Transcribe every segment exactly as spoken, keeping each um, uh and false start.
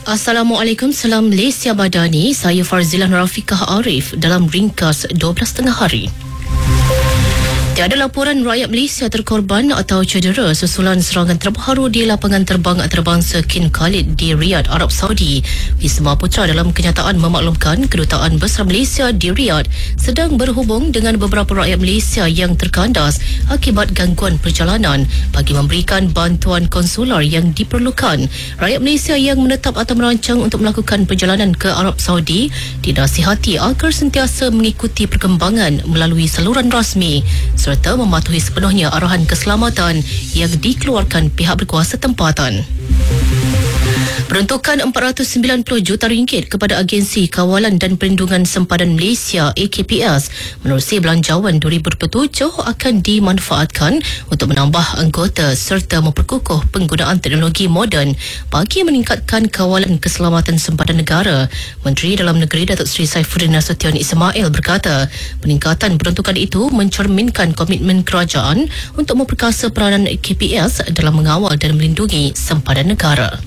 Assalamualaikum, salam Malaysia Madani. Saya Farzilah Rafiqah Arif dalam ringkas dua belas tengah hari. Tiada laporan rakyat Malaysia terkorban atau cedera susulan serangan terbaru di lapangan terbang antarabangsa King Khalid di Riyadh, Arab Saudi. Wisma Putra dalam kenyataan memaklumkan Kedutaan Besar Malaysia di Riyadh sedang berhubung dengan beberapa rakyat Malaysia yang terkandas akibat gangguan perjalanan bagi memberikan bantuan konsular yang diperlukan. Rakyat Malaysia yang menetap atau merancang untuk melakukan perjalanan ke Arab Saudi dinasihati agar sentiasa mengikuti perkembangan melalui saluran rasmi serta mematuhi sepenuhnya arahan keselamatan yang dikeluarkan pihak berkuasa tempatan. Peruntukan empat ratus sembilan puluh juta ringgit kepada Agensi Kawalan dan Perlindungan Sempadan Malaysia A K P S menerusi Belanjawan dua ribu dua puluh tujuh akan dimanfaatkan untuk menambah anggota serta memperkukuh penggunaan teknologi moden bagi meningkatkan kawalan keselamatan sempadan negara. Menteri Dalam Negeri Datuk Seri Saifuddin Nasution Ismail berkata, peningkatan peruntukan itu mencerminkan komitmen kerajaan untuk memperkasa peranan A K P S dalam mengawal dan melindungi sempadan negara.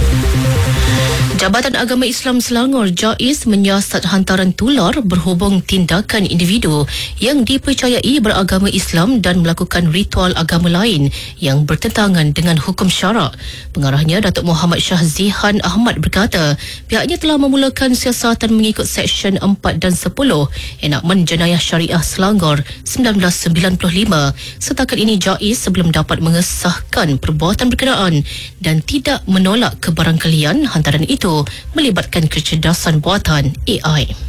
Jabatan Agama Islam Selangor J A I S menyiasat hantaran tular berhubung tindakan individu yang dipercayai beragama Islam dan melakukan ritual agama lain yang bertentangan dengan hukum syarak. Pengarahnya Datuk Muhammad Shah Zihan Ahmad berkata, pihaknya telah memulakan siasatan mengikut Seksyen empat dan sepuluh Enakmen Jenayah Syariah Selangor seribu sembilan ratus sembilan puluh lima. Setakat ini J A I S sebelum dapat mengesahkan perbuatan berkenaan dan tidak menolak kebarangkalian hantaran itu melibatkan kecerdasan buatan A I.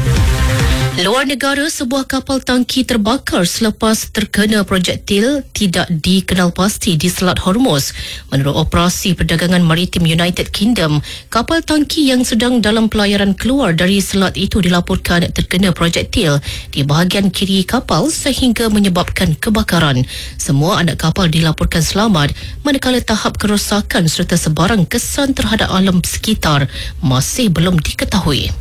Luar negara, sebuah kapal tangki terbakar selepas terkena projektil tidak dikenal pasti di Selat Hormuz. Menurut Operasi Perdagangan Maritim United Kingdom, kapal tangki yang sedang dalam pelayaran keluar dari selat itu dilaporkan terkena projektil di bahagian kiri kapal sehingga menyebabkan kebakaran. Semua anak kapal dilaporkan selamat, manakala tahap kerosakan serta sebarang kesan terhadap alam sekitar masih belum diketahui.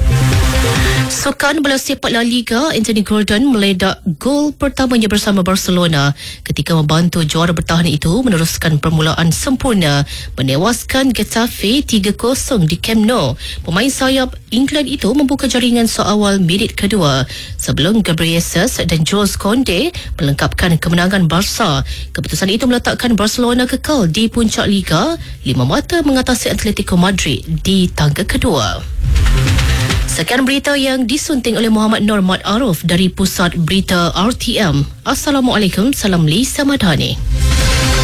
Sukan bola sepak La Liga, Anthony Gordon meledak gol pertamanya bersama Barcelona ketika membantu juara bertahan itu meneruskan permulaan sempurna menewaskan Getafe tiga kosong di Camp Nou. Pemain sayap England itu membuka jaringan seawal minit kedua sebelum Gabriel Jesus dan Jules Koundé melengkapkan kemenangan Barca. Keputusan itu meletakkan Barcelona kekal di puncak Liga, lima mata mengatasi Atletico Madrid di tangga kedua. Sekian berita yang disunting oleh Muhammad Nur Mat Aruf dari Pusat Berita R T M. Assalamualaikum, salam Malaysia Madani.